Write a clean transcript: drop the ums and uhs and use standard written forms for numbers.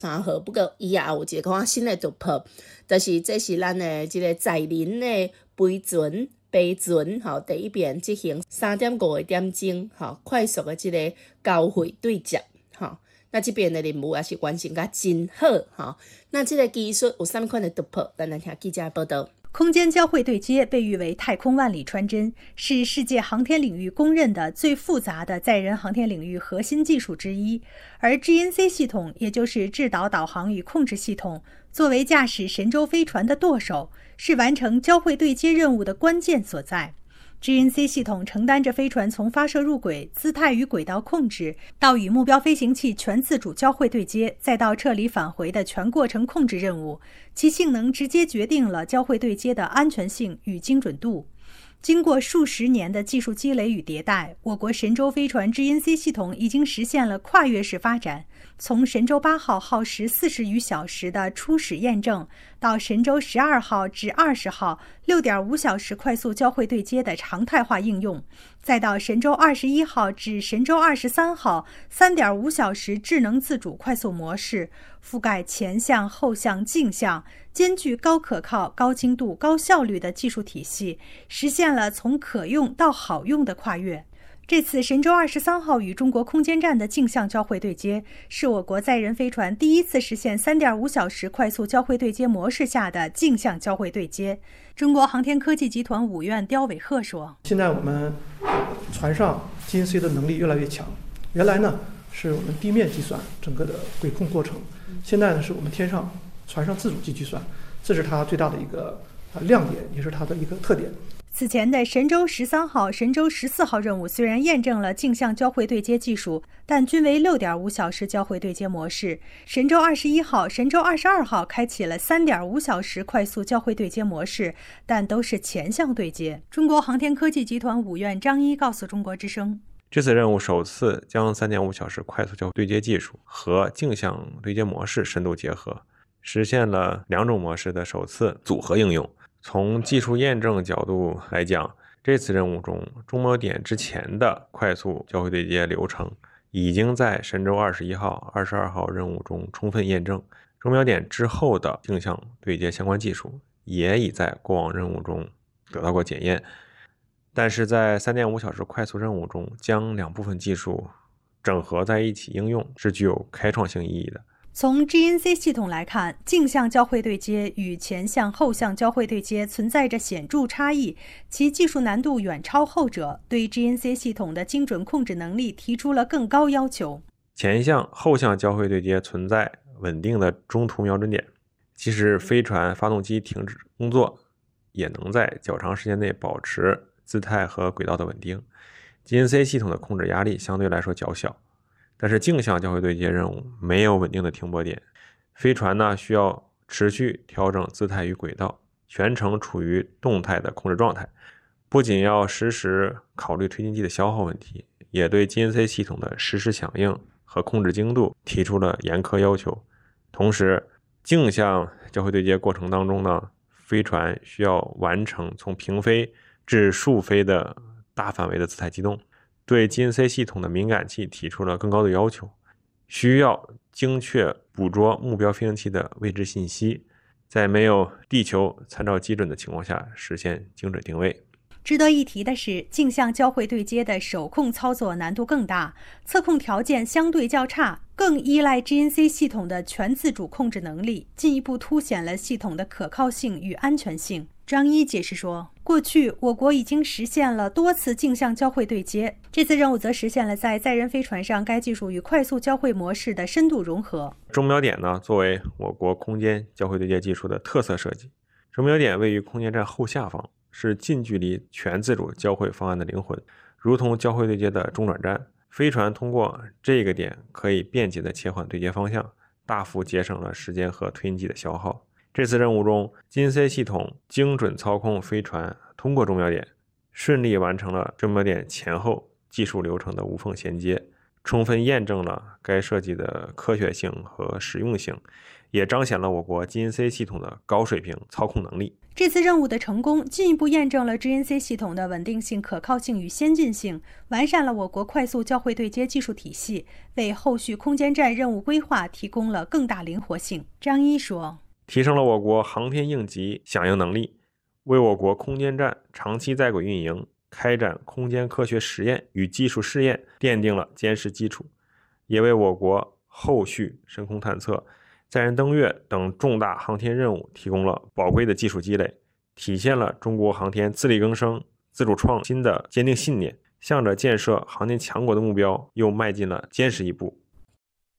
3号，不过伊也有一个新的突破，就是这是咱的这个载人的飞船第一遍执行3.5个点钟快速的这个交会对接那这边的任务也是完成得真好那这个技术有什么款的突破？咱来听记者的报道。 空间交会对接被誉为太空万里穿针，是世界航天领域公认的最复杂的载人航天领域核心技术之一。而 GNC 系统，也就是制导导航与控制系统，作为驾驶神舟飞船的舵手，是完成交会对接任务的关键所在。GNC 系统承担着飞船从发射入轨、姿态与轨道控制，到与目标飞行器全自主交会对接，再到撤离返回的全过程控制任务，其性能直接决定了交会对接的安全性与精准度。经过数十年的技术积累与迭代，我国神舟飞船 GNC 系统已经实现了跨越式发展，从神舟8号耗时40余小时的初始验证，到神舟12号至20号6.5小时快速交会对接的常态化应用，再到神舟21号至神舟23号3.5小时智能自主快速模式，覆盖前向、后向、镜像，兼具高可靠、高精度、高效率的技术体系，实现了从可用到好用的跨越。这次神舟23号与中国空间站的镜像交会对接，是我国载人飞船第一次实现3.5小时快速交会对接模式下的镜像交会对接。中国航天科技集团5院刁伟鹤说：“ 现在我们船上 GNC 的能力越来越强，原来呢是我们地面计算整个的轨控过程，现在呢是我们天上船上自主计算，这是它最大的一个亮点，也是它的一个特点。” 此前的神舟13号、神舟14号任务虽然验证了镜像交会对接技术，但均为6.5小时交会对接模式。神舟21号、神舟22号开启了3.5小时快速交会对接模式，但都是前向对接。中国航天科技集团5院张一告诉中国之声：“ 这次任务首次将3.5小时快速交会对接技术和镜像对接模式深度结合，实现了2种模式的首次组合应用。从技术验证角度来讲，这次任务中中锚点之前的快速交会对接流程已经在神舟21号、22号任务中充分验证，中锚点之后的镜像对接相关技术也已在过往任务中得到过检验。但是在3.5小时快速任务中，将2部分技术整合在一起应用是具有开创性意义的。” 从 GNC 系统来看，镜像交会对接与前向、后向交会对接存在着显著差异，其技术难度远超后者，对 GNC 系统的精准控制能力提出了更高要求。 前向、后向交会对接存在稳定的中途瞄准点，即使飞船发动机停止工作，也能在较长时间内保持姿态和轨道的稳定。GNC 系统的控制压力相对来说较小。但是镜像交会对接任务没有稳定的停泊点，飞船呢需要持续调整姿态与轨道，全程处于动态的控制状态，不仅要实时考虑推进剂的消耗问题，也对 GNC 系统的实时响应和控制精度提出了严苛要求。同时，镜像交会对接过程当中呢，飞船需要完成从平飞至竖飞的大范围的姿态机动，对 GNC 系统的敏感器提出了更高的要求，需要精确捕捉目标飞行器的位置信息，在没有地球参照基准的情况下实现精准定位。 值得一提的是，镜像交会对接的手控操作难度更大，测控条件相对较差，更依赖 GNC 系统的全自主控制能力，进一步凸显了系统的可靠性与安全性。张一解释说，过去我国已经实现了多次镜像交会对接，这次任务则实现了在载人飞船上该技术与快速交会模式的深度融合。 中锚点呢，作为我国空间交会对接技术的特色设计，中锚点位于空间站后下方，是近距离全自主交会方案的灵魂，如同交会对接的中转站。飞船通过这个点可以便捷地切换对接方向，大幅节省了时间和推进剂的消耗。这次任务中， GNC 系统精准操控飞船通过中锚点，顺利完成了中锚点前后技术流程的无缝衔接， 充分验证了该设计的科学性和实用性，也彰显了我国 GNC 系统的高水平操控能力。 这次任务的成功，进一步验证了 GNC 系统的稳定性、可靠性与先进性，完善了我国快速交会对接技术体系，为后续空间站任务规划提供了更大灵活性。张一说， 提升了我国航天应急响应能力，为我国空间站长期在轨运营、开展空间科学实验与技术试验奠定了坚实基础，也为我国后续深空探测、载人登月等重大航天任务提供了宝贵的技术积累，体现了中国航天自力更生、自主创新的坚定信念，向着建设航天强国的目标又迈进了坚实一步。